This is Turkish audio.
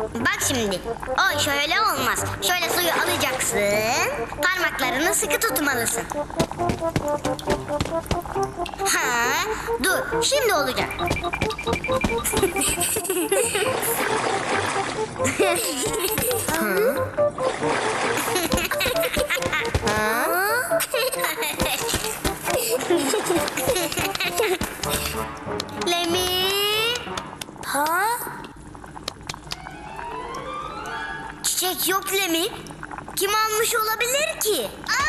Bak şimdi. O şöyle olmaz. Şöyle suyu alacaksın. Parmaklarını sıkı tutmalısın. Ha, dur. Şimdi olacak. Lemi. Ha? Çiçek yok Lemi. Kim almış olabilir ki?